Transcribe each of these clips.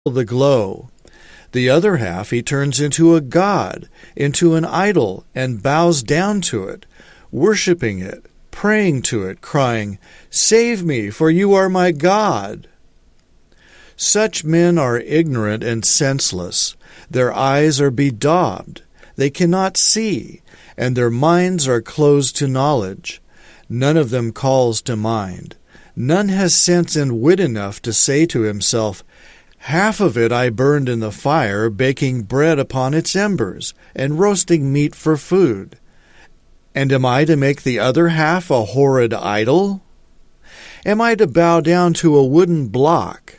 the glow. The other half he turns into a god, into an idol, and bows down to it, worshiping it, praying to it, crying, "Save me, for you are my God." Such men are ignorant and senseless. Their eyes are bedaubed. They cannot see, and their minds are closed to knowledge. None of them calls to mind. None has sense and wit enough to say to himself, "Half of it I burned in the fire, baking bread upon its embers, and roasting meat for food. And am I to make the other half a horrid idol? Am I to bow down to a wooden block?"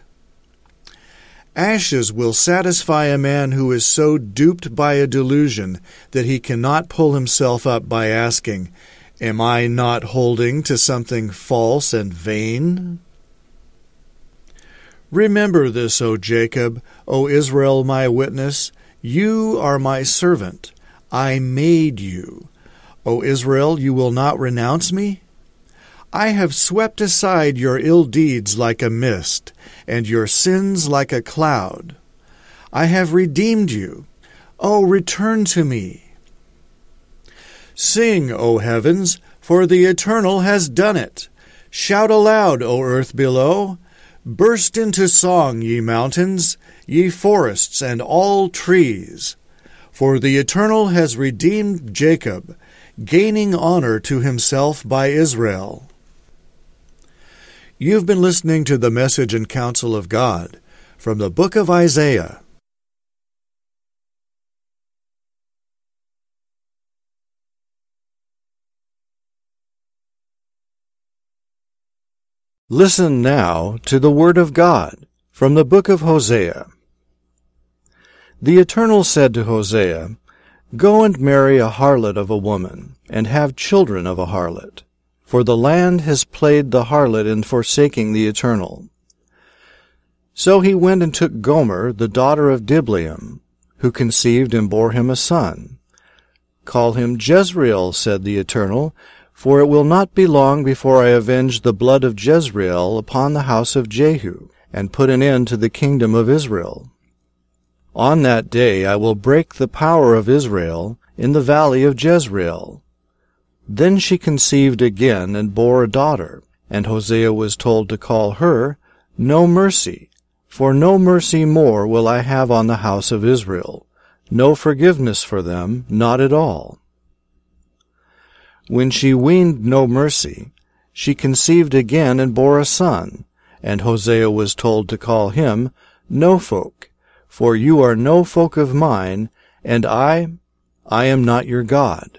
Ashes will satisfy a man who is so duped by a delusion that he cannot pull himself up by asking, "Am I not holding to something false and vain?" Remember this, O Jacob, O Israel my witness. You are my servant. I made you. O Israel, you will not renounce me? I have swept aside your ill deeds like a mist, and your sins like a cloud. I have redeemed you. Oh, return to me. Sing, O heavens, for the Eternal has done it. Shout aloud, O earth below. Burst into song, ye mountains, ye forests, and all trees. For the Eternal has redeemed Jacob, gaining honor to himself by Israel. You've been listening to the Message and Counsel of God from the book of Isaiah. Listen now to the Word of God from the book of Hosea. The Eternal said to Hosea, "Go and marry a harlot of a woman, and have children of a harlot. For the land has played the harlot in forsaking the Eternal." So he went and took Gomer, the daughter of Diblaim, who conceived and bore him a son. "Call him Jezreel," said the Eternal, "for it will not be long before I avenge the blood of Jezreel upon the house of Jehu, and put an end to the kingdom of Israel. On that day I will break the power of Israel in the valley of Jezreel." Then she conceived again and bore a daughter, and Hosea was told to call her No Mercy, for no mercy more will I have on the house of Israel, no forgiveness for them, not at all. When she weaned No Mercy, she conceived again and bore a son, and Hosea was told to call him No Folk, for you are no folk of mine, and I am not your God.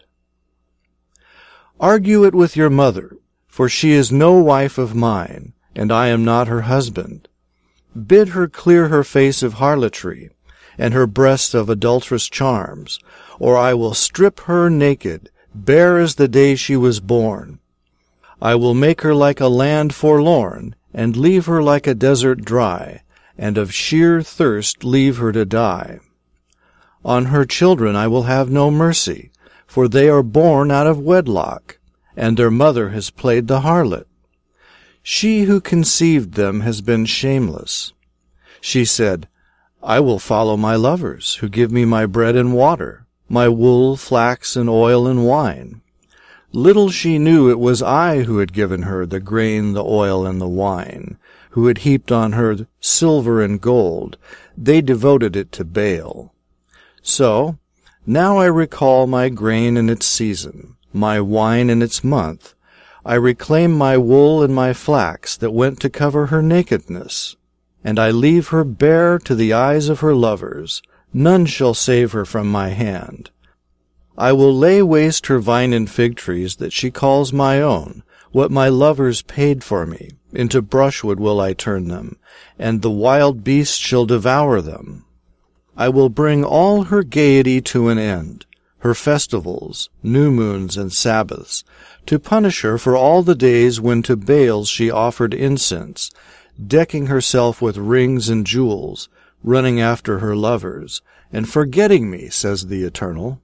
Argue it with your mother, for she is no wife of mine, and I am not her husband. Bid her clear her face of harlotry, and her breasts of adulterous charms, or I will strip her naked, bare as the day she was born. I will make her like a land forlorn, and leave her like a desert dry, and of sheer thirst leave her to die. On her children I will have no mercy, for they are born out of wedlock, and their mother has played the harlot. She who conceived them has been shameless. She said, I will follow my lovers, who give me my bread and water, my wool, flax, and oil and wine. Little she knew it was I who had given her the grain, the oil, and the wine, who had heaped on her silver and gold. They devoted it to Baal. So, now I recall my grain in its season, my wine in its month. I reclaim my wool and my flax that went to cover her nakedness. And I leave her bare to the eyes of her lovers. None shall save her from my hand. I will lay waste her vine and fig trees that she calls my own. What my lovers paid for me, into brushwood will I turn them, and the wild beasts shall devour them. I will bring all her gaiety to an end, her festivals, new moons, and Sabbaths, to punish her for all the days when to Baals she offered incense, decking herself with rings and jewels, running after her lovers, and forgetting me, says the Eternal.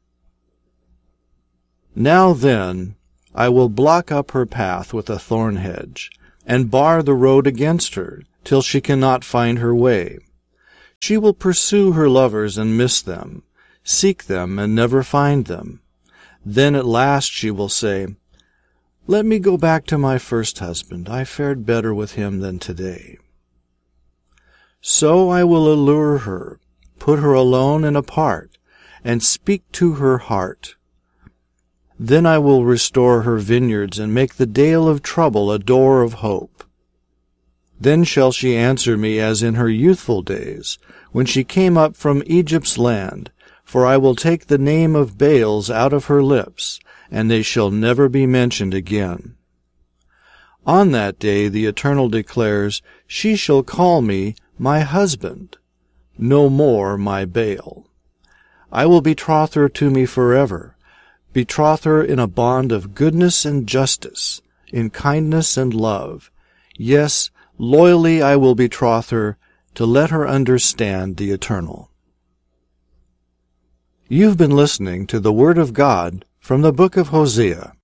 Now then, I will block up her path with a thorn hedge, and bar the road against her, till she cannot find her way. She will pursue her lovers and miss them, seek them and never find them. Then at last she will say, "Let me go back to my first husband. I fared better with him than today." So I will allure her, put her alone and apart, and speak to her heart. Then I will restore her vineyards and make the dale of trouble a door of hope. Then shall she answer me as in her youthful days, when she came up from Egypt's land, for I will take the name of Baals out of her lips, and they shall never be mentioned again. On that day the Eternal declares, she shall call me my husband, no more my Baal. I will betroth her to me forever, betroth her in a bond of goodness and justice, in kindness and love. Yes, loyally I will betroth her, to let her understand the Eternal. You've been listening to the Word of God from the book of Hosea.